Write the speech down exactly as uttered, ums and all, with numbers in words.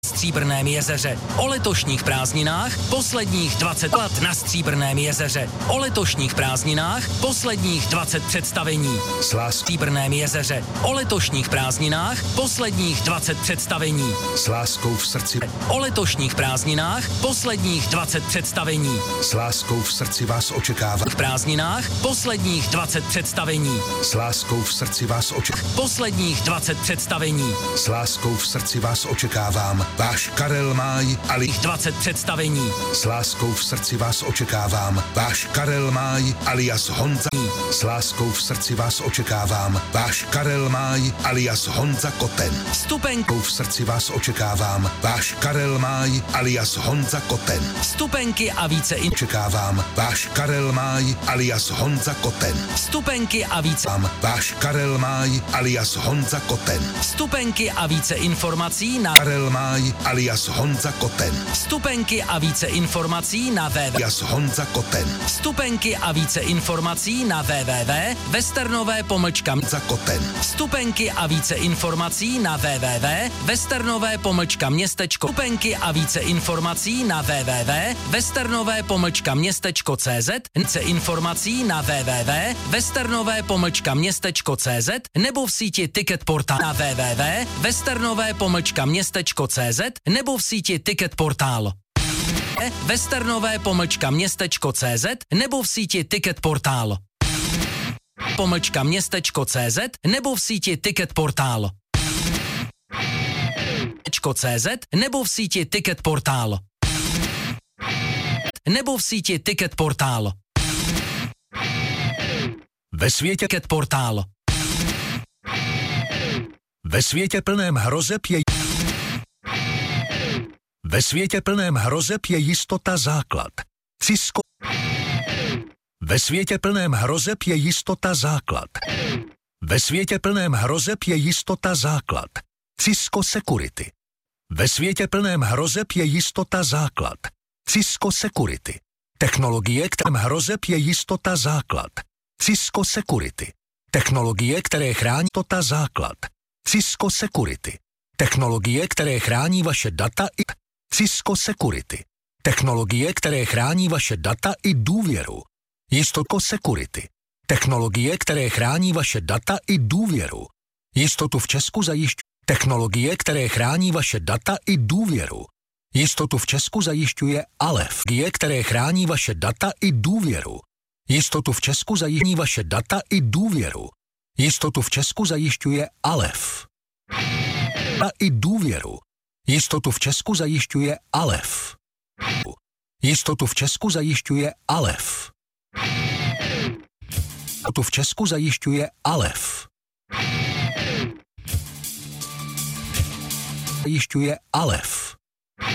Stříbrném jezeře. O letošních prázdninách posledních dvacet let na Stříbrném jezeře. O letošních prázdninách posledních dvacet představení. Slás Stříbrném jezeře. O letošních prázdninách posledních dvacet představení. S láskou v srdci. O letošních prázdninách posledních dvacet představení. S láskou v srdci vás očekává. V prázdninách posledních dvacet představení. S láskou v srdci vás očekávám. Posledních dvacet představení. S láskou v srdci vás očekávám. Váš Karel Máj ali dvacet představení. S láskou v srdci vás očekávám. Váš Karel Máj alias Honza. S láskou v srdci vás očekávám. Váš Karel Máj alias Honza Koten. Vstupenku V srdci vás očekávám. Váš Karel Máj alias Honza Koten. Vstupenky a více in... Očekávám. Váš Karel Máj alias Honza Koten. Vstupenky a více... Váš Karel Máj alias Honza Koten. Vstupenky a více informací na... Karel Máj alias Honza Koten. Vstupenky a více informací na www. Alias Honza Koten. Vstupenky a více informací na www. Westernové pomlčka Honza Koten. Vstupenky a více informací na www. Westernové pomlčka městečko. Vstupenky a více informací na www. Westernové pomlčka městečko cé zet. Více informací na www. Westernové pomlčka městečko cé zet nebo v síti Ticket Portal na www. Westernové pomlčka městečko cé zet nebo v síti Ticket Portal. Westernové pomlčka městečko cé zet nebo v síti Ticket Portal. Pomlčka městečko cé zet nebo v síti Ticket Portal. .cz nebo v síti Ticket Portal. Nebo v síti Ticket Portal. Ve světě Ticket Portal. Ve světě plném hrozeb je Ve světě plném hrozeb je jistota základ. Cisco Ve světě plném hrozeb je jistota základ. Ve světě plném hrozeb je jistota základ. Cisco Security. Ve světě plném hrozeb je jistota základ. Cisco Security. Technologie, kterým hrozeb je jistota základ. Cisco Security. Technologie, které chrání jistota základ. Cisco Security. Technologie, které chrání vaše data i Cisco Security. Technologie, které chrání vaše data i důvěru. Jistotu Security. Technologie, které chrání vaše data i důvěru. Jistotu v Česku zajišťuje technologie, které chrání vaše data i důvěru. Jistotu v Česku zajišťuje Alef, které chrání vaše data i důvěru. Jistotu v Česku zajišťuje vaše data i důvěru. Jistotu v Česku zajišťuje Alef. A i důvěru. Jistotu v Česku zajišťuje Alef. Jistotu v Česku zajišťuje Alef. Jistotu v Česku zajišťuje Alef. Zajišťuje Alef.